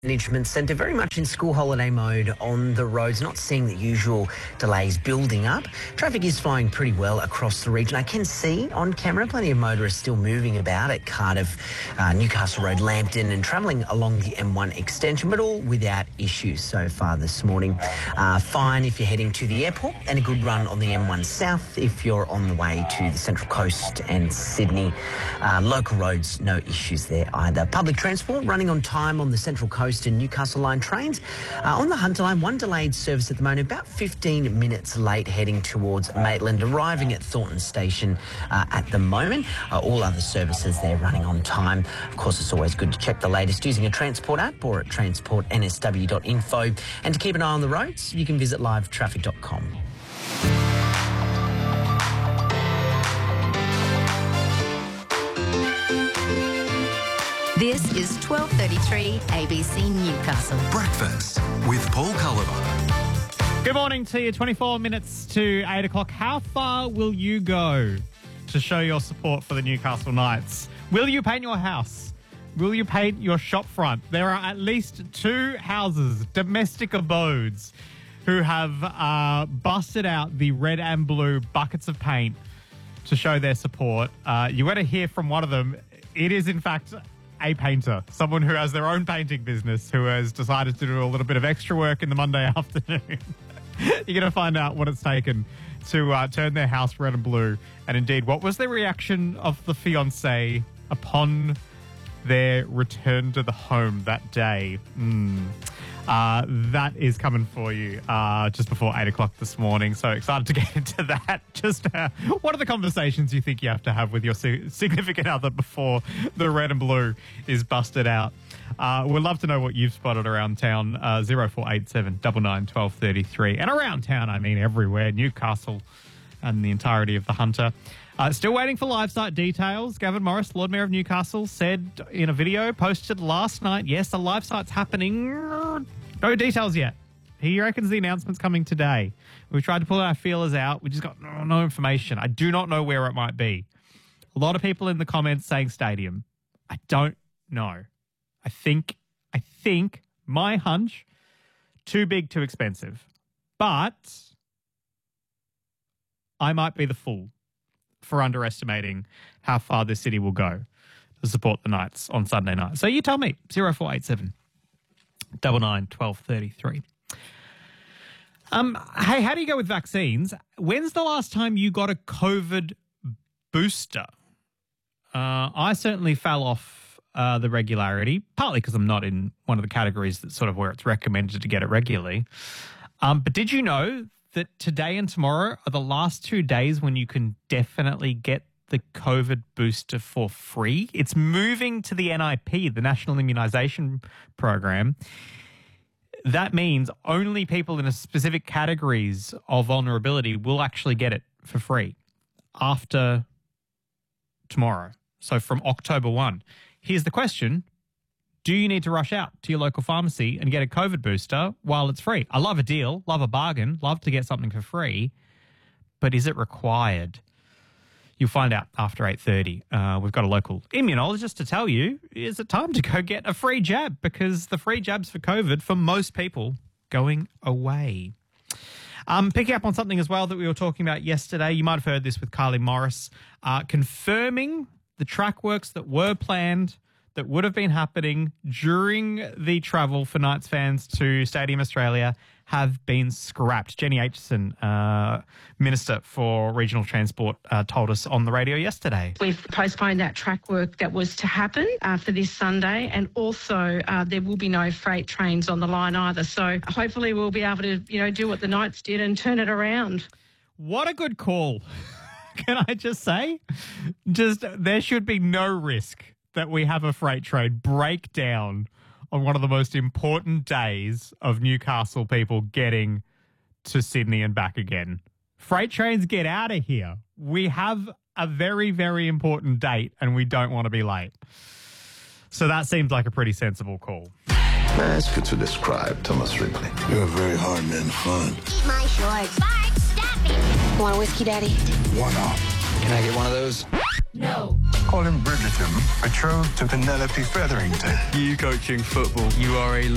Management Centre very much in school holiday mode on the roads, not seeing the usual delays building up. Traffic is flowing pretty well across the region. I can see on camera plenty of motorists still moving about at Cardiff, Newcastle Road, Lambton and travelling along the M1 extension, but all without issues so far this morning. Fine if you're heading to the airport, and a good run on the M1 South if you're on the way to the Central Coast and Sydney. Local roads, no issues there either. Public transport running on time on the Central Coast and Newcastle line trains. On the Hunter line, one delayed service at the moment, about 15 minutes late heading towards Maitland, arriving at Thornton Station at the moment. All other services there running on time. Of course, it's always good to check the latest using a Transport app or at transportnsw.info. And to keep an eye on the roads, you can visit livetraffic.com. This is 12:33 ABC Newcastle. Breakfast with Paul Culliver. Good morning to you. 24 minutes to 8 o'clock. How far will you go to show your support for the Newcastle Knights? Will you paint your house? Will you paint your shop front? There are at least 2 houses, domestic abodes, who have busted out the red and blue buckets of paint to show their support. You got to hear from one of them. It is, in fact, a painter, someone who has their own painting business, who has decided to do a little bit of extra work in the Monday afternoon. You're going to find out what it's taken to turn their house red and blue. And indeed, what was the reaction of the fiancé upon their return to the home that day? That is coming for you just before 8 o'clock this morning. So excited to get into that. Just what are the conversations you think you have to have with your significant other before the red and blue is busted out? We'd love to know what you've spotted around town. 0487 99 1233. And around town, I mean everywhere. Newcastle and the entirety of the Hunter. Still waiting for live site details. Gavin Morris, Lord Mayor of Newcastle, said in a video posted last night, yes, the live site's happening. No details yet. He reckons the announcement's coming today. We've tried to pull our feelers out. We just got no information. I do not know where it might be. A lot of people in the comments saying stadium. I don't know. I think my hunch, too big, too expensive. But I might be the fool for underestimating how far this city will go to support the Knights on Sunday night. So you tell me, 0487 99 1233. Hey, how do you go with vaccines? When's the last time you got a COVID booster? I certainly fell off the regularity, partly because I'm not in one of the categories that's sort of where it's recommended to get it regularly. But did you know that today and tomorrow are the last 2 days when you can definitely get the COVID booster for free? It's moving to the NIP, the National Immunisation Program. That means only people in a specific categories of vulnerability will actually get it for free after tomorrow. So from October 1. Here's the question. Do you need to rush out to your local pharmacy and get a COVID booster while it's free? I love a deal, love a bargain, love to get something for free, but is it required? You'll find out after 8:30. We've got a local immunologist to tell you, is it time to go get a free jab? Because the free jabs for COVID, for most people, going away. Picking up on something as well that we were talking about yesterday, you might have heard this with Carly Morris, confirming the track works that were planned that would have been happening during the travel for Knights fans to Stadium Australia have been scrapped. Jenny Aitchison, Minister for Regional Transport, told us on the radio yesterday. We've postponed that track work that was to happen for this Sunday, and also there will be no freight trains on the line either. So hopefully we'll be able to, do what the Knights did and turn it around. What a good call. Can I just say? There should be no risk that we have a freight train break down on one of the most important days of Newcastle people getting to Sydney and back again. Freight trains, get out of here. We have a very, very important date and we don't want to be late. So that seems like a pretty sensible call. May I ask you to describe Thomas Ripley? You're a very hard man to find. Eat my shorts. Bart, stop it. Want a whiskey, Daddy? One off. Can I get one of those? No. Colin Bridgerton, betrothed to Penelope Featherington. You coaching football. You are a